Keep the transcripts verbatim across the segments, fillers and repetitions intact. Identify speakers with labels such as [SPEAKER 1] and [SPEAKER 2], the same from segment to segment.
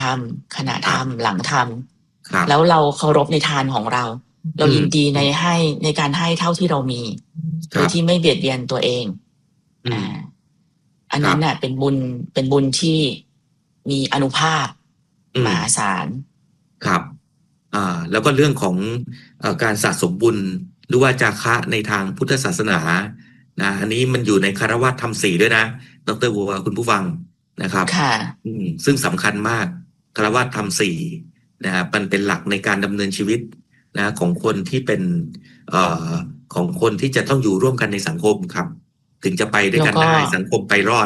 [SPEAKER 1] ทำขณะ
[SPEAKER 2] ครั
[SPEAKER 1] ทำ
[SPEAKER 2] บ
[SPEAKER 1] หลังท
[SPEAKER 2] ครับ
[SPEAKER 1] ำ แล้วเราเคารพในทานของเรา เรา
[SPEAKER 2] อืม
[SPEAKER 1] ยินดีใน
[SPEAKER 2] อืม
[SPEAKER 1] ให้ ในการให้เท่าที่เรามี
[SPEAKER 2] ค
[SPEAKER 1] โด
[SPEAKER 2] รั
[SPEAKER 1] ย
[SPEAKER 2] บ
[SPEAKER 1] ที่ไม่เบียดเบียนตัวเอง
[SPEAKER 2] อื
[SPEAKER 1] อ
[SPEAKER 2] ม
[SPEAKER 1] อา อัน
[SPEAKER 2] คร
[SPEAKER 1] นัั้น
[SPEAKER 2] บ
[SPEAKER 1] น่ะเป็นบุญ เป็นบุญที่มีอานุภาพ
[SPEAKER 2] อืม
[SPEAKER 1] มหาศาล
[SPEAKER 2] ครับ อ่า แล้วก็เรื่องของ เอ่อ การสะสมบุญ หรือว่าจาคะในทางพุทธศาสนานะ อันนี้มันอยู่ในคฤหัสถ์ธรรม สี่ ด้วยนะ ดร. บัว คุณผู้ฟังนะครับ
[SPEAKER 1] ค่ะ
[SPEAKER 2] อืม ซึ่งสำคัญมาก คฤหัสถ์ธรรม สี่ นะครับ มันเป็นหลักในการดำเนินชีวิตนะของคนที่เป็น เอ่อ ของคนที่จะต้องอยู่ร่วมกันในสังคมครับ ถึงจะไปด้ว
[SPEAKER 1] แล
[SPEAKER 2] ย้
[SPEAKER 1] ว
[SPEAKER 2] กัน
[SPEAKER 1] ก็
[SPEAKER 2] ได้ สังคมไปรอด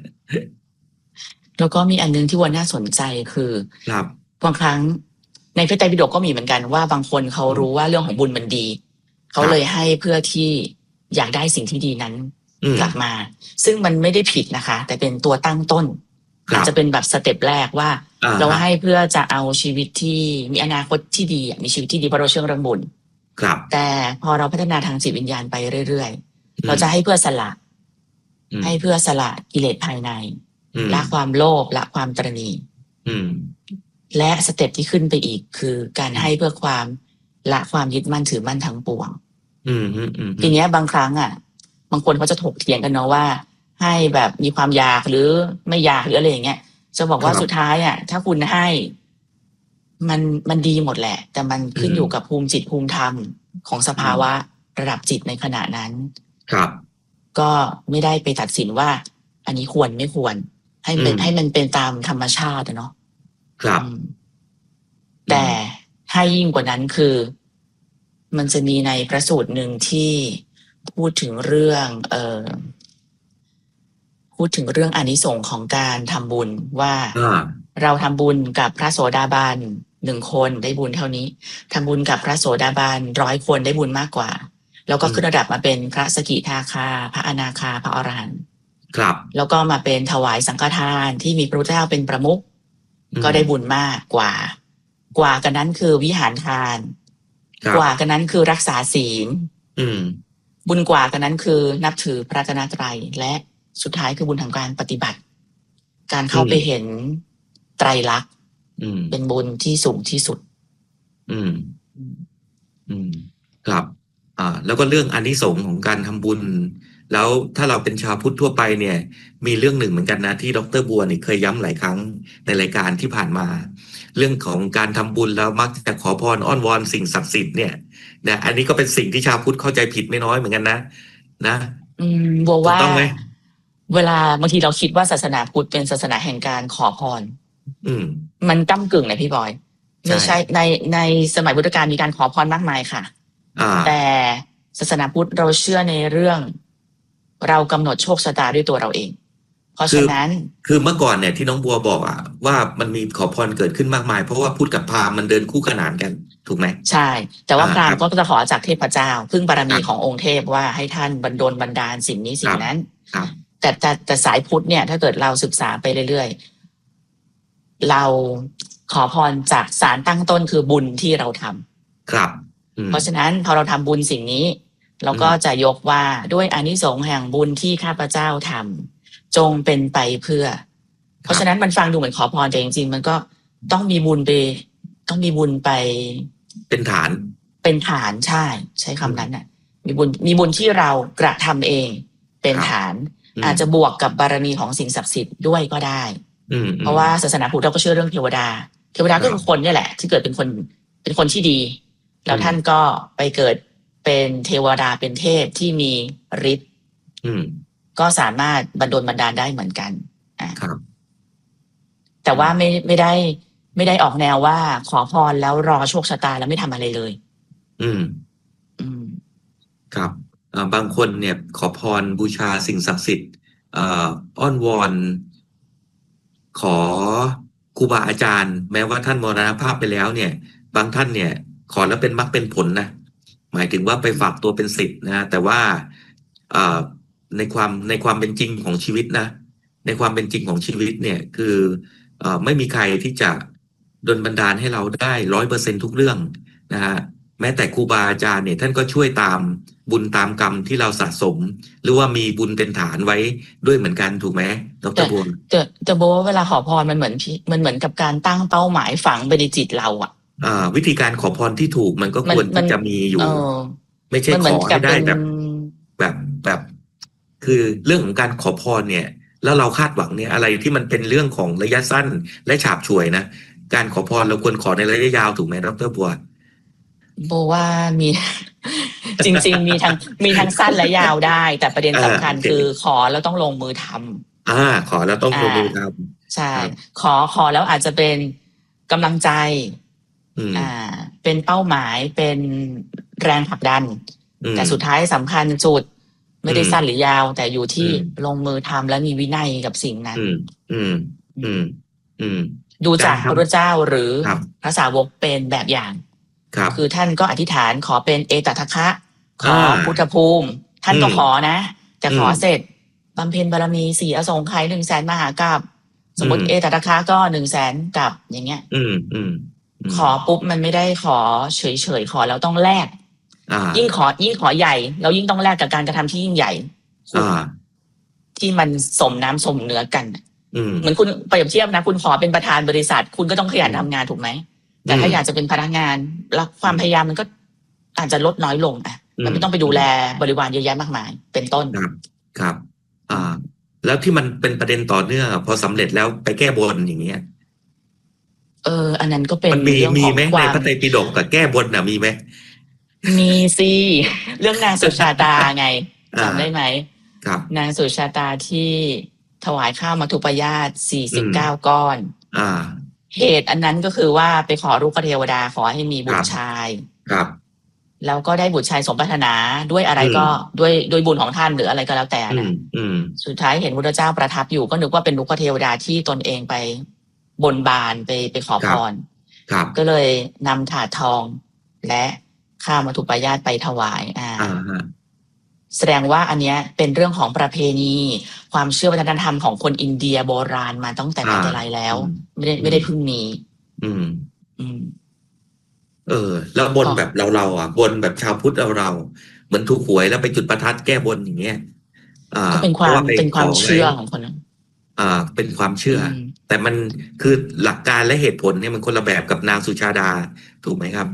[SPEAKER 1] แล้วก็มีอันหนึ่งที่บัวน่าสนใจ คือ
[SPEAKER 2] ครับ
[SPEAKER 1] บางครั้งในพระไตรปิฎกก็มีเหมือนกันว่า บางคนเขา
[SPEAKER 2] อืม
[SPEAKER 1] รู้ว่าเรื่องของบุญมันดี เขา
[SPEAKER 2] ครับ
[SPEAKER 1] เลยให้เพื่อที่อยากได้สิ่งที่ดีนั้น
[SPEAKER 2] อืม
[SPEAKER 1] กลับมา ซึ่งมันไม่ได้ผิดนะคะ แต่เป็นตัวตั้งต้น
[SPEAKER 2] คร
[SPEAKER 1] อา
[SPEAKER 2] ับ
[SPEAKER 1] จจะเป็นแบบสเต็ปแรกว่า
[SPEAKER 2] อะ
[SPEAKER 1] เรา
[SPEAKER 2] ฮะ
[SPEAKER 1] ให้เพื่อจะเอาชีวิตที่มีอนาคตที่ดีอะ มีชีวิตที่ดี เพราะเราเชื่อเรื่องบุญ
[SPEAKER 2] ครับ
[SPEAKER 1] แต่พอเราพัฒนาทางจิตวิญญาณไปเรื่อย
[SPEAKER 2] อื
[SPEAKER 1] ๆ เรา
[SPEAKER 2] ม
[SPEAKER 1] จะให้เพื่อสละ
[SPEAKER 2] อืม
[SPEAKER 1] ให้เพื่อสละกิเลสภายใน
[SPEAKER 2] อืม
[SPEAKER 1] ละความโลภ ละความตระหนี่
[SPEAKER 2] อืม
[SPEAKER 1] และสเต็ปที่ขึ้นไปอีก คือการ
[SPEAKER 2] อืม
[SPEAKER 1] ให้เพื่อความละความยึดมั่นถือมั่นทั้งปวง
[SPEAKER 2] อือฮึ อือฮ
[SPEAKER 1] ทึีเนี้ยบางครั้งอะ บางคนเขาจะถกเถียงกันเนาะว่า ให้แบบมีความอยาก หรือไม่อยาก หรืออะไรอย่างเงี้ย จะบอก
[SPEAKER 2] คร
[SPEAKER 1] ว่า
[SPEAKER 2] ั
[SPEAKER 1] สุ
[SPEAKER 2] บ
[SPEAKER 1] ดท้ายอะ ถ้าคุณให้ มัน มันดีหมดแหละ แต่มัน
[SPEAKER 2] อื
[SPEAKER 1] ขึ้นอยู่
[SPEAKER 2] ม
[SPEAKER 1] กับภูมิจิตภูมิธรรมของส
[SPEAKER 2] อื
[SPEAKER 1] ภาวะ
[SPEAKER 2] ม
[SPEAKER 1] ระดับจิตในขณะนั้น
[SPEAKER 2] ครับ
[SPEAKER 1] ก็ไม่ได้ไปตัดสินว่า อันนี้ควรไม่ควร ให้
[SPEAKER 2] อื
[SPEAKER 1] เป็น ให้
[SPEAKER 2] ม
[SPEAKER 1] มันเป็นตามธรรมชาติอะเนาะ
[SPEAKER 2] ครับ
[SPEAKER 1] อืม
[SPEAKER 2] อื
[SPEAKER 1] แต่
[SPEAKER 2] ม
[SPEAKER 1] ให้ยิ่งกว่านั้น คือ มันจะมีในพระสูตรหนึ่งที่พูดถึงเรื่อง เอ่อ พูดถึงเรื่องอานิสงส์ของการทำบุญว่า
[SPEAKER 2] อา
[SPEAKER 1] เราทำบุญกับพระโสดาบัน หนึ่ง คนได้บุญเท่านี้ ทำบุญกับพระโสดาบัน ร้อย คนได้บุญมากกว่า แล้วก็
[SPEAKER 2] อืม
[SPEAKER 1] ขึ้นระดับมาเป็นพระสกิทาคา พระอนาคา พระอรหันต์
[SPEAKER 2] ครับ
[SPEAKER 1] แล้วก็มาเป็นถวายสังฆทานที่มีพระพุทธเจ้าเป็นประมุข
[SPEAKER 2] อื
[SPEAKER 1] ก็ได้
[SPEAKER 2] ม
[SPEAKER 1] บุญมากกว่า กว่ากันนั้นคือวิหารทาน
[SPEAKER 2] ครั
[SPEAKER 1] ก
[SPEAKER 2] บ
[SPEAKER 1] ว่ากันนั้นคือรักษาศีล
[SPEAKER 2] อืม
[SPEAKER 1] บุญกว่ากันนั้นคือนับถือพระรัตนตรัย และสุดท้ายคือบุญทางการปฏิบัติ การ
[SPEAKER 2] อ
[SPEAKER 1] เข้าไปื
[SPEAKER 2] ม
[SPEAKER 1] เห็นไตรลักษณ์
[SPEAKER 2] อืม
[SPEAKER 1] เป็นบุญที่สูงที่สุด
[SPEAKER 2] อืม
[SPEAKER 1] อืม
[SPEAKER 2] อืม ครับ อ่า แล้วก็เรื่องอานิสงส์ของการทำบุญ แล้วถ้าเราเป็นชาวพุทธทั่วไปเนี่ย มีเรื่องหนึ่งเหมือนกันนะที่ ดร. บัวนี่เคยย้ำหลายครั้งในรายการที่ผ่านมา เรื่องของการทำบุญแล้วมักจะขอพรอ้อนวอนสิ่งศักดิ์สิทธิ์เนี่ยนะ อันนี้ก็เป็นสิ่งที่ชาวพุทธเข้าใจผิดไม่น้อยเหมือนกันนะ นะ
[SPEAKER 1] อืม บัว
[SPEAKER 2] ถู
[SPEAKER 1] ว
[SPEAKER 2] ก่
[SPEAKER 1] า
[SPEAKER 2] ต้องไหม?
[SPEAKER 1] เวลาบางทีเราคิดว่าศาสนาพุทธเป็นศาสนาแห่งการขอพร
[SPEAKER 2] อืม
[SPEAKER 1] มันก้ำกึ่งนะพี่บอย
[SPEAKER 2] ใช
[SPEAKER 1] ไม่ใช่
[SPEAKER 2] ่
[SPEAKER 1] ใน ในสมัยพุทธกาลมีการขอพรมากมายค่ะ
[SPEAKER 2] อา
[SPEAKER 1] แต่ศาสนาพุทธเราเชื่อในเรื่อง เรากำหนดโชคชะตาด้วยตัวเราเอง เพราะ
[SPEAKER 2] คื
[SPEAKER 1] ฉะ
[SPEAKER 2] อ
[SPEAKER 1] นั้น
[SPEAKER 2] คือเมื่อก่อนเนี่ยที่น้องบัวบอกอะว่ามันมีขอพรเกิดขึ้นมากมาย เพราะว่าพุทธกับพราหมณ์มันเดินคู่ขนานกัน ถูกไหม?
[SPEAKER 1] ใช่ แต่ว
[SPEAKER 2] อ่
[SPEAKER 1] า
[SPEAKER 2] า
[SPEAKER 1] พราหมณ
[SPEAKER 2] ครั
[SPEAKER 1] ์
[SPEAKER 2] บ
[SPEAKER 1] ก็จะขอจากเทพเจ้า พึ่งบารม
[SPEAKER 2] ครีับ
[SPEAKER 1] ขององค์เทพว่าให้ท่านบันดลบันดาลสิ่งนี้ส
[SPEAKER 2] คิ
[SPEAKER 1] ่
[SPEAKER 2] ร
[SPEAKER 1] งั
[SPEAKER 2] บ
[SPEAKER 1] นั้น
[SPEAKER 2] ครับ
[SPEAKER 1] แต่ แต่ แต่สายพุทธเนี่ย ถ้าเกิดเราศึกษาไปเรื่อย ๆ เราขอพรจากสารตั้งต้นคือบุญที่เราทำ
[SPEAKER 2] ครับ อืม
[SPEAKER 1] เพราะฉะนั้นพอเราทำบุญสิ่งนี้ เรา
[SPEAKER 2] อื
[SPEAKER 1] ก็
[SPEAKER 2] ม
[SPEAKER 1] จะยกว่าด้วยอานิสงส์แห่งบุญที่ข้าพเจ้าทำ จงเป็นไปเพื่อ เพราะฉะนั้นมันฟังดูเหมือนขอพร แต่จริง ๆ มันก็ต้องมีบุญไป ต้องมีบุญไป
[SPEAKER 2] เป็นฐาน
[SPEAKER 1] เป็นฐาน ใช่ ใช้
[SPEAKER 2] อืม
[SPEAKER 1] คำนั้นน่ะ มีบุญ มีบุญที่เรากระทำเองเป็น
[SPEAKER 2] ครับ
[SPEAKER 1] ฐาน
[SPEAKER 2] อื
[SPEAKER 1] อาจจะ
[SPEAKER 2] ม
[SPEAKER 1] บวกกับบารมีของสิ่งศักดิ์สิทธิ์ด้วยก็ได้
[SPEAKER 2] อืม
[SPEAKER 1] เพราะว่าศาสนาพุทธเราก็เชื่อเรื่องเทวดา เทวดา
[SPEAKER 2] คร
[SPEAKER 1] ก็
[SPEAKER 2] ับ
[SPEAKER 1] คือคนเนี่ยแหละ ที่เกิดเป็นคน เป็นคนที่ดี แล้
[SPEAKER 2] อื
[SPEAKER 1] วท่าน
[SPEAKER 2] ม
[SPEAKER 1] ก็ไปเกิดเป็นเทวดา เป็นเทพที่มีฤทธิ์
[SPEAKER 2] อืม
[SPEAKER 1] ก็สามารถบันดลบันดาลได้เหมือนกัน อา
[SPEAKER 2] ครับ
[SPEAKER 1] แต่
[SPEAKER 2] อืม
[SPEAKER 1] ว่าไม่ ไม่ได้ ไม่ได้ออกแนวว่าขอพรแล้วรอโชคชะตาแล้วไม่ทำอะไรเลย
[SPEAKER 2] อืม
[SPEAKER 1] อืม
[SPEAKER 2] ครับ อ่า บางคนเนี่ยขอพรบูชาสิ่งศักดิ์สิทธิ์ เอ่อ อ้อนวอน ขอครูบาอาจารย์ แม้ว่าท่านมรณภาพไปแล้วเนี่ย บางท่านเนี่ยขอแล้วเป็นมรรคเป็นผลนะ หมายถึงว่าไปฝากตัวเป็นศิษย์นะ แต่ว่า อ่า ในความ ในความเป็นจริงของชีวิตนะ ในความเป็นจริงของชีวิตเนี่ย คือ เอ่อ ไม่มีใครที่จะดลบันดาลให้เราได้ ร้อยเปอร์เซ็นต์ ทุกเรื่องนะครับแม้แต่ครูบาอาจารย์เนี่ยท่านก็ช่วยตามบุญตามกรรมที่เราสะสม หรือว่ามีบุญเป็นฐานไว้ด้วยเหมือนกันถูกไหมด
[SPEAKER 1] แต่
[SPEAKER 2] รบัว
[SPEAKER 1] แต่แต่บอกว่าเวลาขอพรมันเหมือนพี่มันเหมือนกับการตั้งเป้าหมายฝังไปในจิตเราอ่ะ
[SPEAKER 2] อ่า วิธีการขอพรที่ถูกมันก็
[SPEAKER 1] มั
[SPEAKER 2] คน วร
[SPEAKER 1] มั
[SPEAKER 2] ที่
[SPEAKER 1] น
[SPEAKER 2] จะมีอยู่
[SPEAKER 1] เออ
[SPEAKER 2] ไม่ใช่
[SPEAKER 1] มันเห
[SPEAKER 2] ข
[SPEAKER 1] มือน
[SPEAKER 2] อ
[SPEAKER 1] กั
[SPEAKER 2] ให้
[SPEAKER 1] บ
[SPEAKER 2] ได้
[SPEAKER 1] เป็น
[SPEAKER 2] แบบแบบแบบ คือเรื่องของการขอพรเนี่ย แล้วเราคาดหวังเนี่ยอะไรที่มันเป็นเรื่องของระยะสั้นและฉาบฉวยนะการขอพรเราควรขอในระยะยาวถูกไหมดรบัว
[SPEAKER 1] โบว่ามี จริง ๆ มีทั้งมีทั้งสั้นและยาวได้ แต่ประเด็น
[SPEAKER 2] อ่า
[SPEAKER 1] สำคัญ
[SPEAKER 2] โอเค
[SPEAKER 1] คือขอแล้วต้องลงมือทำ
[SPEAKER 2] อ่า ขอแล้วต้องล
[SPEAKER 1] อ่าง
[SPEAKER 2] มือท
[SPEAKER 1] ใช่
[SPEAKER 2] ำครับ
[SPEAKER 1] ขอขอแล้วอาจจะเป็นกำลังใจ
[SPEAKER 2] อืม
[SPEAKER 1] อ่า เป็นเป้าหมายเป็นแรงผลักดัน
[SPEAKER 2] อืม
[SPEAKER 1] แต่สุดท้ายสำคัญสุด ไม่ได้
[SPEAKER 2] อืม
[SPEAKER 1] สั้นหรือยาว แต่อยู่ที่
[SPEAKER 2] อืม
[SPEAKER 1] ลงมือทำและมีวินัยกับสิ่งนั้น
[SPEAKER 2] อืม อืม อืม อืม
[SPEAKER 1] ดู
[SPEAKER 2] กา
[SPEAKER 1] จาร ก
[SPEAKER 2] ท
[SPEAKER 1] พระพุทธเจ้าหรือ
[SPEAKER 2] ครับ
[SPEAKER 1] พระสาวกเป็นแบบอย่าง
[SPEAKER 2] ครับ
[SPEAKER 1] คือท่านก็อธิษฐานขอเป็นเอตทัคคะ ขอ
[SPEAKER 2] อ่า
[SPEAKER 1] พุทธภูมิ ท่าน
[SPEAKER 2] อื
[SPEAKER 1] ก็
[SPEAKER 2] ม
[SPEAKER 1] ขอนะ แต่
[SPEAKER 2] อื
[SPEAKER 1] ขอ
[SPEAKER 2] ม
[SPEAKER 1] เสร็จบำเพ็ญบารมีสี่อสงไขยหนึ่งแสนมหากาพย์สมมติ
[SPEAKER 2] อืม
[SPEAKER 1] เอตทัคคะก็หนึ่งแสนกับอย่างเงี้ย
[SPEAKER 2] อืม อืม อืม
[SPEAKER 1] ขอปุ๊บมันไม่ได้ขอเฉยๆขอแล้วต้องแลก
[SPEAKER 2] อ่า
[SPEAKER 1] ยิ่งขอยิ่งขอใหญ่เรายิ่งต้องแลกกับการกระทำที่ยิ่งใหญ่
[SPEAKER 2] อ่า
[SPEAKER 1] ที่มันสมน้ำสมเนื้อกัน
[SPEAKER 2] อืม
[SPEAKER 1] เหมือนคุณเปรียบเทียบนะ คุณขอเป็นประธานบริษัท คุณก็ต้องขยัน
[SPEAKER 2] อืม
[SPEAKER 1] ทำงานถูกไหม แต่ถ้า
[SPEAKER 2] อืม
[SPEAKER 1] อยากจะเป็นพนักงานแล้วความพยายามมันก็อาจจะลดน้อยลงอ่ะ
[SPEAKER 2] อื
[SPEAKER 1] มัน
[SPEAKER 2] ม
[SPEAKER 1] ไม่ต้องไปดูแลบริวารเยอะแยะมากมาย เป็นต้น
[SPEAKER 2] ครับ ครับ อ่า แล้วที่มันเป็นประเด็นต่อเนื่องอะพอสำเร็จแล้วไปแก้บนอย่างเงี้ย
[SPEAKER 1] เออ อันนั้นก็เป็น
[SPEAKER 2] มันมี
[SPEAKER 1] เรื่อง
[SPEAKER 2] มี
[SPEAKER 1] ของ
[SPEAKER 2] ไหม
[SPEAKER 1] ค
[SPEAKER 2] ใน
[SPEAKER 1] วาม
[SPEAKER 2] พระไตรปิฎกอะแก้บนน่ะมีไหม
[SPEAKER 1] มีสิ เรื่องนางสุชาตาไง
[SPEAKER 2] อ่า
[SPEAKER 1] จำได้ไหม
[SPEAKER 2] ครับ
[SPEAKER 1] นางสุชาตาที่ถวายข้าวมัทุปายาตสี่สิบ
[SPEAKER 2] อืม
[SPEAKER 1] เก้าก้อน
[SPEAKER 2] อ่า
[SPEAKER 1] เหตุอันนั้นก็คือว่าไปขอลูกเทวดาขอให้มีบุ
[SPEAKER 2] ค
[SPEAKER 1] ต
[SPEAKER 2] รั
[SPEAKER 1] ร
[SPEAKER 2] บ
[SPEAKER 1] ชาย
[SPEAKER 2] ครับ
[SPEAKER 1] แล้วก็ได้บุตรชายสมปรารถนาด้วยอะไร
[SPEAKER 2] อืม
[SPEAKER 1] ก็ด้วยด้วยบุญของท่านหรืออะไรก็แล้วแต่
[SPEAKER 2] อื
[SPEAKER 1] นะ
[SPEAKER 2] ม อืม
[SPEAKER 1] สุดท้ายเห็นพุทธเจ้าประทับอยู่ก็นึกว่าเป็นลูกเทวดาที่ตนเองไปบนบานไปไปขอ
[SPEAKER 2] ค
[SPEAKER 1] พ
[SPEAKER 2] รับ
[SPEAKER 1] ร
[SPEAKER 2] ครับ
[SPEAKER 1] ก็เลยนำถาดทองและข้าวมัทุปายาตไปถวาย อ่า
[SPEAKER 2] อ่าฮะ
[SPEAKER 1] แสดงว่าอันเนี้ยเป็นเรื่องของประเพณี ความเชื่อวัฒนธรรมของคนอินเดียโบราณมาตั้งแต่ไหน
[SPEAKER 2] อ่า
[SPEAKER 1] แต่ไรแล้ว
[SPEAKER 2] อืม
[SPEAKER 1] ไม่ได้
[SPEAKER 2] อื
[SPEAKER 1] ไม่
[SPEAKER 2] ม
[SPEAKER 1] ได้เพิ่งมี
[SPEAKER 2] อืม
[SPEAKER 1] อืม
[SPEAKER 2] เออ แล้วบน
[SPEAKER 1] ก็
[SPEAKER 2] แบบเราเราๆอ่ะบนแบบชาวพุทธเราเราๆเหมือนถูกหวยแล้วไปจุดประทัดแก้บนอย่างเงี้ย อ่า
[SPEAKER 1] ก็เป็น
[SPEAKER 2] เพ
[SPEAKER 1] ควา
[SPEAKER 2] ราะ
[SPEAKER 1] ม
[SPEAKER 2] ว่าไป
[SPEAKER 1] เป็น
[SPEAKER 2] ข
[SPEAKER 1] ความ
[SPEAKER 2] อไว้
[SPEAKER 1] เชื่อของคนนั้น
[SPEAKER 2] อ่า เป็นความเชื่อ
[SPEAKER 1] อืม
[SPEAKER 2] แต่มันคือหลักการและเหตุผลเนี่ยมันคนละแบบกับนางสุชาดา ถูกไหมครับ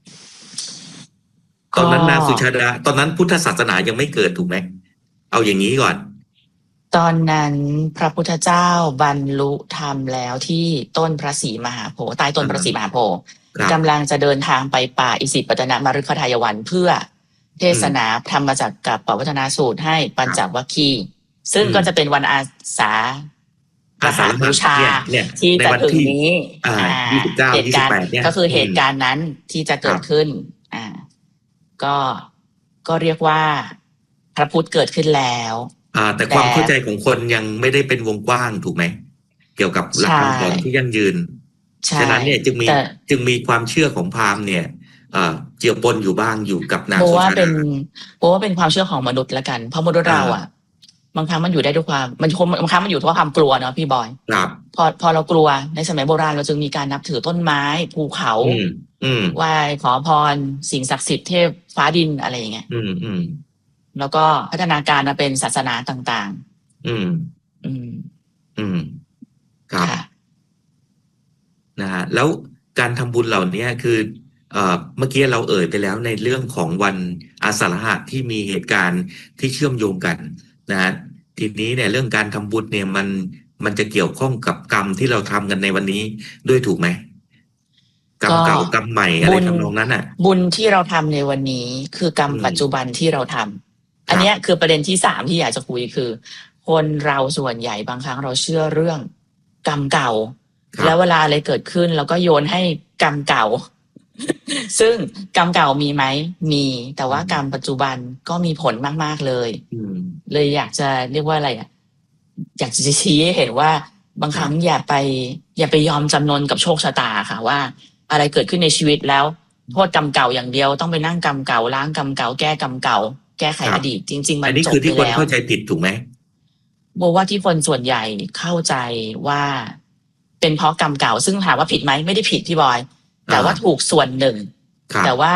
[SPEAKER 2] ต
[SPEAKER 1] ก็
[SPEAKER 2] อนนั้นนางสุชาดา ตอนนั้นพุทธศาสนายังไม่เกิดถูกไหม เอาอย่างนี้ก่อน
[SPEAKER 1] ตอนนั้นพระพุทธเจ้าบรรลุธรรมแล้วที่ต้นพระศรีมหาโพธิ์ใต้ต้นพระศรีมหาโพธิ์
[SPEAKER 2] ครับ
[SPEAKER 1] กำลังจะเดินทางไปป่าอิสิปตนมฤคทายวัน เพื่อเทศนาธรรมจักรกับปวัฒนาสูตรให้ปัญจวัคคีย์ซึ่ง
[SPEAKER 2] อืม
[SPEAKER 1] ก็จะเป็นวันอาสา
[SPEAKER 2] อาสาฬ
[SPEAKER 1] ฬ
[SPEAKER 2] หะ
[SPEAKER 1] บูชา
[SPEAKER 2] เนี่ยเนี่ย
[SPEAKER 1] ที่
[SPEAKER 2] ใน
[SPEAKER 1] จะ
[SPEAKER 2] วัน
[SPEAKER 1] ถึง
[SPEAKER 2] ที่
[SPEAKER 1] นี้
[SPEAKER 2] อ่า
[SPEAKER 1] อ่า
[SPEAKER 2] ยี่สิบเก้า
[SPEAKER 1] เห
[SPEAKER 2] ยี่
[SPEAKER 1] ตุ
[SPEAKER 2] สิบ
[SPEAKER 1] การณ์
[SPEAKER 2] แปดเนี่ย
[SPEAKER 1] ก็คือ
[SPEAKER 2] อื
[SPEAKER 1] เห
[SPEAKER 2] ม
[SPEAKER 1] ตุการณ์นั้นที่จะเกิ
[SPEAKER 2] ครั
[SPEAKER 1] ด
[SPEAKER 2] บ
[SPEAKER 1] ขึ้น อ่า ก็ก็เรียกว่าพระพุทธเกิดขึ้นแล้ว
[SPEAKER 2] อ่า แต่
[SPEAKER 1] แต่
[SPEAKER 2] ความเข้าใจของคนยังไม่ได้เป็นวงกว้างถูกไหม เกี่ยวกับหลัก
[SPEAKER 1] ใช่
[SPEAKER 2] คำสอนที่ยั่งยืน
[SPEAKER 1] ใช่
[SPEAKER 2] ฉะนั้นเนี่ยจึงมี
[SPEAKER 1] แต่
[SPEAKER 2] จึงมีความเชื่อของพราหมณ์เนี่ยเอ่อเกี่ยวปนอยู่บ้างอยู่กับนาง
[SPEAKER 1] โบ
[SPEAKER 2] สุ
[SPEAKER 1] ว่า
[SPEAKER 2] ชา
[SPEAKER 1] เป็
[SPEAKER 2] ดา
[SPEAKER 1] นโบว่าเป็นความเชื่อของมนุษย์ละกัน เพราะมนุษย์
[SPEAKER 2] อ่า
[SPEAKER 1] เราอ่ะ บางครั้งมันอยู่ได้ด้วยความมันคงบางครั้งมันอยู่ด้วยความกลัวเนาะพี่บอย
[SPEAKER 2] ครับ
[SPEAKER 1] พอพอเรากลัวในสมัยโบราณเราจึงมีการนับถือต้นไม้ภูเขา
[SPEAKER 2] อืม อืม
[SPEAKER 1] ไหว้ขอพรสิ่งศักดิ์สิทธิ์เทพฟ้าดินอะไรอย่างเงี้ย
[SPEAKER 2] อืม อืม
[SPEAKER 1] แล้วก็พัฒนาการมาเป็นศาสนาต่าง
[SPEAKER 2] อืม
[SPEAKER 1] ๆ อืม
[SPEAKER 2] อืม ครับ
[SPEAKER 1] ค่ะ
[SPEAKER 2] นะฮะแล้วการทำบุญเหล่านี้คือเอ่อเมื่อกี้เราเอ่ยไปแล้วในเรื่องของวันอาสาฬหะที่มีเหตุการณ์ที่เชื่อมโยงกันนะฮะทีนี้เนี่ยเรื่องการทำบุญเนี่ยมันมันจะเกี่ยวข้องกับกรรมที่เราทำกันในวันนี้ด้วยถูกไหมกรรม
[SPEAKER 1] ก็
[SPEAKER 2] เก่ากรรมใหม่อะไร
[SPEAKER 1] บุญ
[SPEAKER 2] ทำนองนั้นอ่ะ
[SPEAKER 1] บุญที่เราทำในวันนี้คือกรรม
[SPEAKER 2] อืม
[SPEAKER 1] ปัจจุบันที่เราทำอันเนี้ยคือประเด็นที่สามที่อยากจะคุยคือ คนเราส่วนใหญ่บางครั้งเราเชื่อเรื่องกรรมเก่า
[SPEAKER 2] ครับ
[SPEAKER 1] แล้วเวลาอะไรเกิดขึ้นเราก็โยนให้กรรมเก่า ซึ่งกรรมเก่ามีไหมมี แต่ว่ากรรมปัจจุบันก็มีผลมากๆเลย
[SPEAKER 2] อืม
[SPEAKER 1] เลยอยากจะเรียกว่าอะไรอ่ะ อยากจะชี้ให้เห็นว่าบางครั้งอย่าไป อย่าไปยอมจำนนกับโชคชะตาค่ะ ว่าอะไรเกิดขึ้นในชีวิตแล้วโทษกรรมเก่าอย่างเดียวต้องไปนั่งกรรมเก่าล้างกรรมเก่าแก้กรรมเก่า แก้ไข
[SPEAKER 2] ครั
[SPEAKER 1] อบ ดีต จริง ๆ มั
[SPEAKER 2] อั
[SPEAKER 1] น
[SPEAKER 2] นนี้
[SPEAKER 1] จบ
[SPEAKER 2] คือ
[SPEAKER 1] ไป
[SPEAKER 2] ที่คน
[SPEAKER 1] แล้ว
[SPEAKER 2] เข้าใจผิดถูกไหม
[SPEAKER 1] บอกว่าที่คนส่วนใหญ่เข้าใจว่าเป็นเพราะกรรมเก่า ซึ่งถามว่าผิดไหมไม่ได้ผิดพี่บอย แต่ว่าถูกส่วนหนึ่ง
[SPEAKER 2] ครับ
[SPEAKER 1] แต่ว่า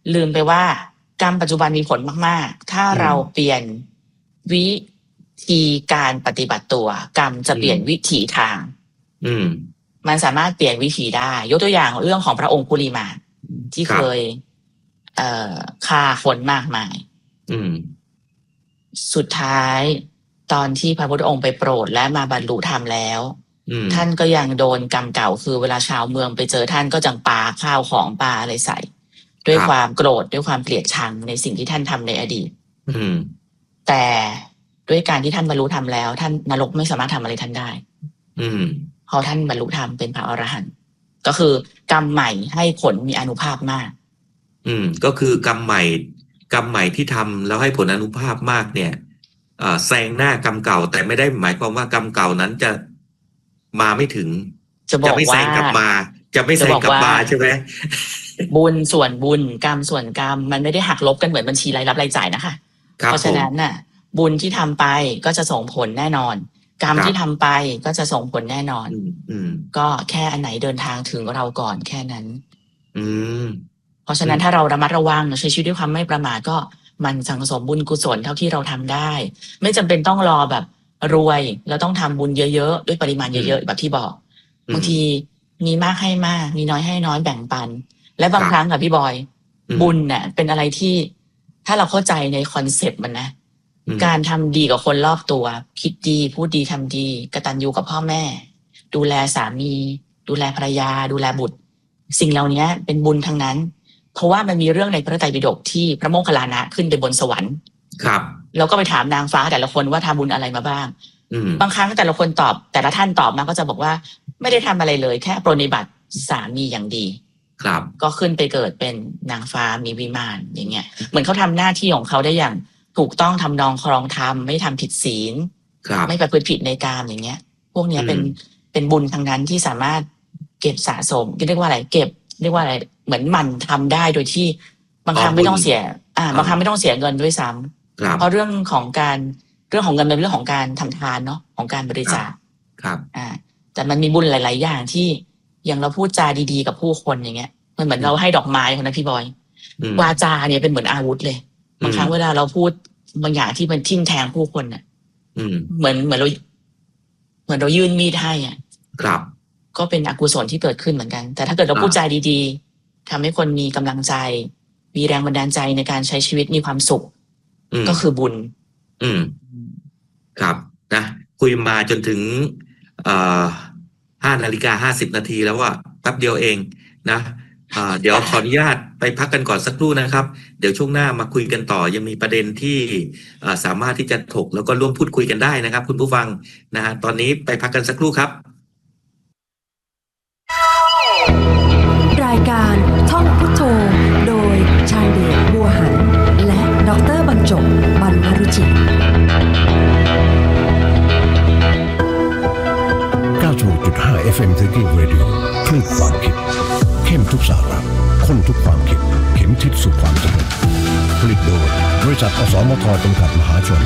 [SPEAKER 1] ลืมไปว่ากรรมปัจจุบันมีผลมากๆถ้าเราเปลี่ยนวิธีการปฏิบัติตัวกรรมจะเปลี่ยนวิถีทาง
[SPEAKER 2] อืม
[SPEAKER 1] มันสามารถเปลี่ยนวิถีได้ยกตัวอย่างเรื่องของพระองค์กุลิมาที่เคยเอ่อฆ่าคนมากมาย
[SPEAKER 2] อืม
[SPEAKER 1] สุดท้ายตอนที่พระพุทธองค์ไปโปรดและมาบรรลุธรรมแล้วท่านก็ยังโดนกรรมเก่าคือเวลาชาวเมืองไปเจอท่านก็จังปาข้าวของปาอะไรใส่ด้วยความโกรธด้วยความเกลียดชังในสิ่งที่ท่านทำในอดีตแต่ด้วยการที่ท่านบรรลุธรรมแล้วท่านนรกไม่สามารถทำอะไรท่านได้เพราะท่านบรรลุธรรมเป็นพระอรหันต์ก็คือกรรมใหม่ให้ผลมีอานุภาพมาก
[SPEAKER 2] อืมก็คือกรรมใหม่กรรมใหม่ที่ทำแล้วให้ผลอานุภาพมากเนี่ยแซงหน้ากรรมเก่าแต่ไม่ได้หมายความว่ากรรมเก่านั้นจะมาไม่ถึง
[SPEAKER 1] จะบอกว่าจะไม่แซง
[SPEAKER 2] กลับมาจะไม่แซงกลับมาใช่ไหม
[SPEAKER 1] บุญส่วนบุญกรรมส่วนกรรมมันไม่ได้หักลบกันเหมือนบัญชีรายรับรายจ่ายนะคะเพราะฉะนั้นน่ะบุญที่ทำไปก็จะส่งผลแน่นอนกรรมที่ทำไปก็จะส่งผลแน่นอนก็แค่อันไหนเดินทางถึงเราก่อนแค่นั้นเพราะฉะนั้นถ้าเราระมัดระวังใช้ชีวิตด้วยความไม่ประมาทก็มันสังสมบุญกุศลเท่าที่เราทำได้ไม่จำเป็นต้องรอแบบรวยแล้วต้องทำบุญเยอะๆด้วยปริมาณเยอะๆแบบที่บอกบางทีมีมากให้มากมีน้อยให้น้อยแบ่งปันและบางครั้งค่ะพี่บอยบุญเนี่ยเป็นอะไรที่ถ้าเราเข้าใจในคอนเซปต์มันนะการทำดีกับคนรอบตัวคิดดีพูดดีทำดีกตัญญูกับพ่อแม่ดูแลสามีดูแลภรรยาดูแลบุตรสิ่งเหล่านี้เป็นบุญทั้งนั้นเพราะว่ามันมีเรื่องในพระไตรปิฎกที่พระโมคคัลลานะขึ้นไปบนสวรรค์
[SPEAKER 2] ครับ
[SPEAKER 1] เราก็ไปถามนางฟ้าแต่ละคนว่าทำบุญอะไรมาบ้างบางครั้งแต่ละคนตอบแต่ละท่านตอบมาก็จะบอกว่าไม่ได้ทำอะไรเลยแค่ปรนนิบัติสามีอย่างดี
[SPEAKER 2] ครับ
[SPEAKER 1] ก็ขึ้นไปเกิดเป็นนางฟ้ามีวิมานอย่างเงี้ยเหมือนเขาทำหน้าที่ของเขาได้อย่างถูกต้องทำนองครองธรรมไม่ทำผิดศีลไม่ประพฤติผิดในกามอย่างเงี้ยพวกเนี้ยเป็นเป็นบุญทางนั้นที่สามารถเก็บสะสมเรียกว่าอะไรเก็บเรียกว่าอะไรเหมือนมันทำได้โดยที่บางครั้งไม่ต้องเสียอ่าบางครั้งไม่ต้องเสียเงินด้วยซ้ำเพราะเรื่องของการเรื่องของเงินเป็นเรื่องของการทำทานเนาะของการบริจาค
[SPEAKER 2] ครับ
[SPEAKER 1] อ่าแต่มันมีบุญหลายๆอย่างที่อย่างเราพูดจาดีๆกับผู้คนอย่างเงี้ยมันเหมือนเราให้ดอกไม้คนนะพี่บอยวาจาเนี่ยเป็นเหมือนอาวุธเลยบางครั้งเวลาเราพูดบางอย่างที่มันทิ่มแทงผู้คนน่ะเหมือนเหมือนเราเหมือนเรายื่นมีดให้อ่ะ
[SPEAKER 2] ครับ
[SPEAKER 1] ก็เป็นอกุศลที่เกิดขึ้นเหมือนกันแต่ถ้าเกิดเราพูดจาดีๆทำให้คนมีกำลังใจมีแรงบันดาลใจในการใช้ชีวิตมีความสุขก็คือบุญ
[SPEAKER 2] อืมครับนะคุยมาจนถึงเอ่อห้านาฬิกาห้าสิบนาทีแล้วอ่ะแป๊บเดียวเองนะอ่าเดี๋ยวขออนุญาตไปพักกันก่อนสักครู่นะครับเดี๋ยวช่วงหน้ามาคุยกันต่อยังมีประเด็นที่สามารถที่จะถกแล้วก็ร่วมพูดคุยกันได้นะครับคุณผู้ฟังนะฮะตอนนี้ไปพักกันสักครู่ครับ
[SPEAKER 3] รายการท่องพุทโธโดยชาญเดชบัวหันและดร.บรรจบบรรพรุจิ
[SPEAKER 4] เก้าสิบหกจุดห้า เอฟ เอ็ม Thinking Radio คลื่นความคิดเข้มทุกสาระข้นทุกความคิดเข็มทิศสู่ความสำเร็จผลิตโดยบริษัทอสมทจำกัดมหาชน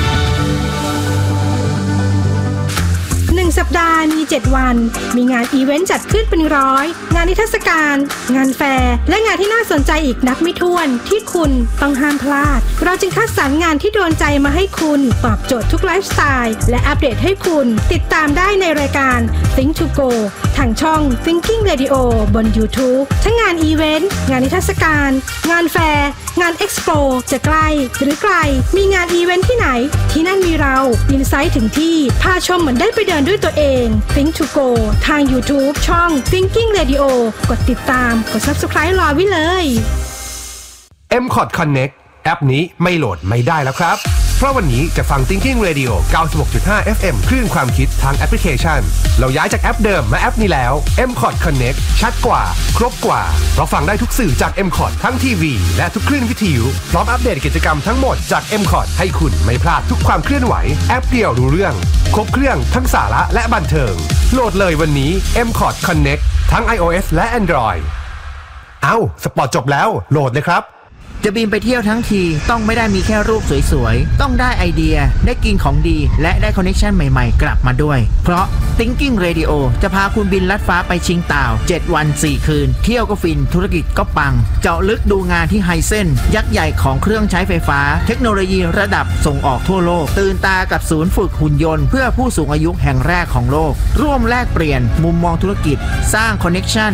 [SPEAKER 5] หนึ่งสัปดาห์มีเจ็ดวันมีงานอีเวนต์จัดขึ้นเป็นร้อยงานนิทรรศการงานแฟร์และงานที่น่าสนใจอีกนับไม่ถ้วนที่คุณต้องห้ามพลาดเราจึงคัดสรรงานที่โดนใจมาให้คุณตอบโจทย์ทุกไลฟ์สไตล์และอัปเดตให้คุณติดตามได้ในรายการ Think to Go ทางช่อง Thinking Radio บน YouTube ทั้งงานอีเวนต์งานนิทรรศการงานแฟร์งานเอ็กซ์โปจะใกล้หรือไกลมีงานอีเวนต์ที่ไหนที่นั่นมีเราอินไซต์ถึงที่พาชมเหมือนได้ไปเดินด้วยตัวเอง Think to Go ทาง YouTube ช่อง Thinking Radio กดติดตามกด Subscribe รอไว้เลย
[SPEAKER 6] เอ็ม คอร์ด Connect แอปนี้ไม่โหลดไม่ได้แล้วครับเพราะวันนี้จะฟัง Thinking Radio เก้าสิบหกจุดห้า เอฟ เอ็ม คลื่นความคิดทางแอปพลิเคชันเราย้ายจากแอปเดิมมาแอปนี้แล้ว เอ็ม คอร์ด Connect ชัดกว่าครบกว่าเราฟังได้ทุกสื่อจาก เอ็ม คอร์ด ทั้งทีวีและทุกคลื่นวิทยุพร้อมอัปเดตกิจกรรมทั้งหมดจาก เอ็ม คอร์ด ให้คุณไม่พลาดทุกความเคลื่อนไหวแอปเดียวรู้เรื่องครบเครื่องทั้งสาระและบันเทิงโหลดเลยวันนี้ เอ็ม คอร์ด Connect ทั้ง iOS และ Android เอ้าสปอร์ตจบแล้วโหลดเลยครับ
[SPEAKER 7] จะบินไปเที่ยวทั้งทีต้องไม่ได้มีแค่รูปสวยๆต้องได้ไอเดียได้กินของดีและได้คอนเนคชั่นใหม่ๆกลับมาด้วยเพราะ Thinking Radio จะพาคุณบินลัดฟ้าไปชิงต่าวเจ็ดวันสี่คืนเที่ยวก็ฟินธุรกิจก็ปังเจาะลึกดูงานที่ไฮเซนยักษ์ใหญ่ของเครื่องใช้ไฟฟ้าเทคโนโลยีระดับส่งออกทั่วโลกตื่นตากับศูนย์ฝึกหุ่นยนต์เพื่อผู้สูงอายุแห่งแรกของโลกร่วมแลกเปลี่ยนมุมมองธุรกิจสร้างคอนเนคชั่น